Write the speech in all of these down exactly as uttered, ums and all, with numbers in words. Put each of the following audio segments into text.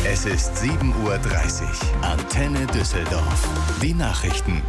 Es ist sieben Uhr dreißig. Antenne Düsseldorf. Die Nachrichten.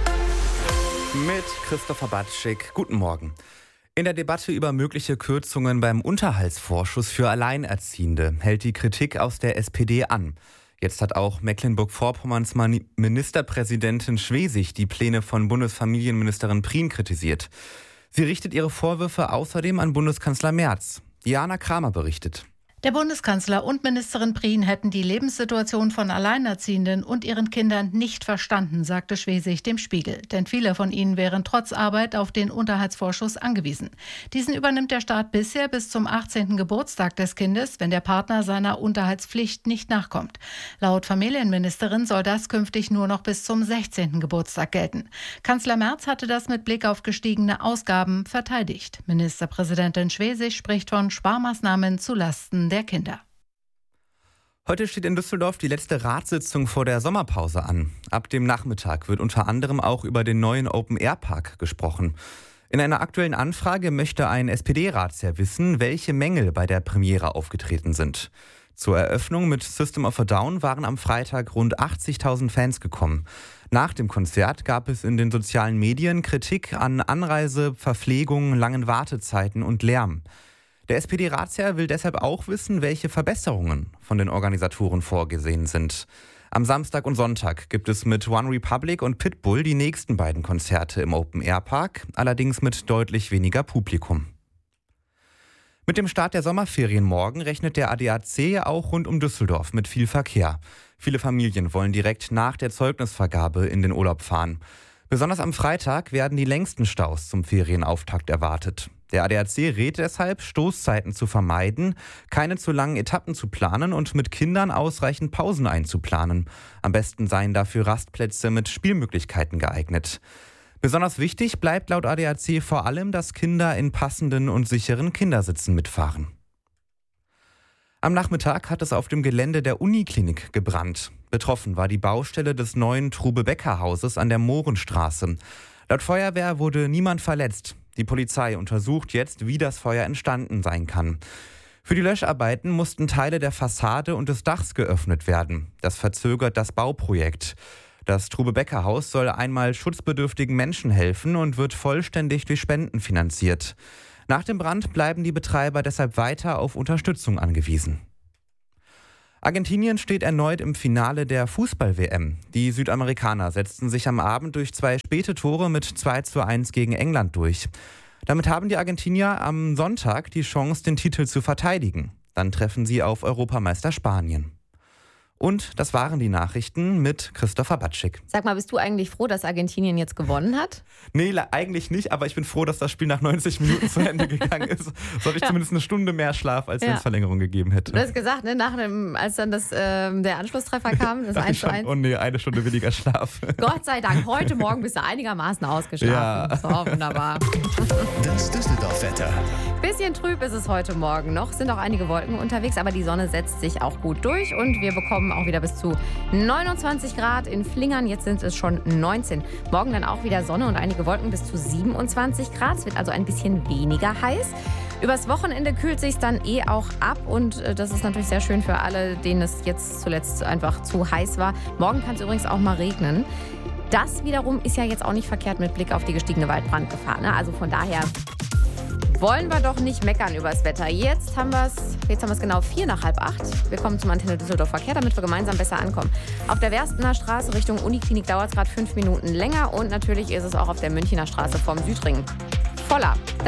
Mit Christopher Batschik. Guten Morgen. In der Debatte über mögliche Kürzungen beim Unterhaltsvorschuss für Alleinerziehende hält die Kritik aus der S P D an. Jetzt hat auch Mecklenburg-Vorpommerns Ministerpräsidentin Schwesig die Pläne von Bundesfamilienministerin Prien kritisiert. Sie richtet ihre Vorwürfe außerdem an Bundeskanzler Merz. Diana Kramer berichtet. Der Bundeskanzler und Ministerin Prien hätten die Lebenssituation von Alleinerziehenden und ihren Kindern nicht verstanden, sagte Schwesig dem Spiegel. Denn viele von ihnen wären trotz Arbeit auf den Unterhaltsvorschuss angewiesen. Diesen übernimmt der Staat bisher bis zum achtzehnten Geburtstag des Kindes, wenn der Partner seiner Unterhaltspflicht nicht nachkommt. Laut Familienministerin soll das künftig nur noch bis zum sechzehnten Geburtstag gelten. Kanzler Merz hatte das mit Blick auf gestiegene Ausgaben verteidigt. Ministerpräsidentin Schwesig spricht von Sparmaßnahmen zulasten der Kinder. Heute steht in Düsseldorf die letzte Ratssitzung vor der Sommerpause an. Ab dem Nachmittag wird unter anderem auch über den neuen Open-Air-Park gesprochen. In einer aktuellen Anfrage möchte ein S P D-Ratsherr wissen, welche Mängel bei der Premiere aufgetreten sind. Zur Eröffnung mit System of a Down waren am Freitag rund achtzigtausend Fans gekommen. Nach dem Konzert gab es in den sozialen Medien Kritik an Anreise, Verpflegung, langen Wartezeiten und Lärm. Der S P D-Ratsherr will deshalb auch wissen, welche Verbesserungen von den Organisatoren vorgesehen sind. Am Samstag und Sonntag gibt es mit One Republic und Pitbull die nächsten beiden Konzerte im Open-Air-Park, allerdings mit deutlich weniger Publikum. Mit dem Start der Sommerferien morgen rechnet der A D A C auch rund um Düsseldorf mit viel Verkehr. Viele Familien wollen direkt nach der Zeugnisvergabe in den Urlaub fahren. Besonders am Freitag werden die längsten Staus zum Ferienauftakt erwartet. Der A D A C rät deshalb, Stoßzeiten zu vermeiden, keine zu langen Etappen zu planen und mit Kindern ausreichend Pausen einzuplanen. Am besten seien dafür Rastplätze mit Spielmöglichkeiten geeignet. Besonders wichtig bleibt laut A D A C vor allem, dass Kinder in passenden und sicheren Kindersitzen mitfahren. Am Nachmittag hat es auf dem Gelände der Uniklinik gebrannt. Betroffen war die Baustelle des neuen Trube-Becker-Hauses an der Mohrenstraße. Laut Feuerwehr wurde niemand verletzt. Die Polizei untersucht jetzt, wie das Feuer entstanden sein kann. Für die Löscharbeiten mussten Teile der Fassade und des Dachs geöffnet werden. Das verzögert das Bauprojekt. Das Trube-Becker-Haus soll einmal schutzbedürftigen Menschen helfen und wird vollständig durch Spenden finanziert. Nach dem Brand bleiben die Betreiber deshalb weiter auf Unterstützung angewiesen. Argentinien steht erneut im Finale der Fußball-W M. Die Südamerikaner setzten sich am Abend durch zwei späte Tore mit zwei zu eins gegen England durch. Damit haben die Argentinier am Sonntag die Chance, den Titel zu verteidigen. Dann treffen sie auf Europameister Spanien. Und das waren die Nachrichten mit Christopher Batschik. Sag mal, bist du eigentlich froh, dass Argentinien jetzt gewonnen hat? Nee, eigentlich nicht, aber ich bin froh, dass das Spiel nach neunzig Minuten zu Ende gegangen ist. So habe ich ja. zumindest eine Stunde mehr Schlaf, als ja. wenn es Verlängerung gegeben hätte. Du hast gesagt, ne, nach dem, als dann das, äh, der Anschlusstreffer kam, das eins zu eins. Oh nee, eine Stunde weniger Schlaf. Gott sei Dank, heute Morgen bist du einigermaßen ausgeschlafen. Ja. So, wunderbar. Das Düsseldorf-Wetter. Bisschen trüb ist es heute Morgen noch, sind auch einige Wolken unterwegs, aber die Sonne setzt sich auch gut durch und wir bekommen auch wieder bis zu neunundzwanzig Grad in Flingern. Jetzt sind es schon neunzehn. Morgen dann auch wieder Sonne und einige Wolken bis zu siebenundzwanzig Grad. Es wird also ein bisschen weniger heiß. Übers Wochenende kühlt sich dann eh auch ab und das ist natürlich sehr schön für alle, denen es jetzt zuletzt einfach zu heiß war. Morgen kann es übrigens auch mal regnen. Das wiederum ist ja jetzt auch nicht verkehrt mit Blick auf die gestiegene Waldbrandgefahr, ne? Also von daher wollen wir doch nicht meckern übers Wetter. Jetzt haben wir es, jetzt haben wir es genau vier nach halb acht. Wir kommen zum Antenne Düsseldorf Verkehr, damit wir gemeinsam besser ankommen. Auf der Werstener Straße Richtung Uniklinik dauert es gerade fünf Minuten länger und natürlich ist es auch auf der Münchener Straße vom Südring voller.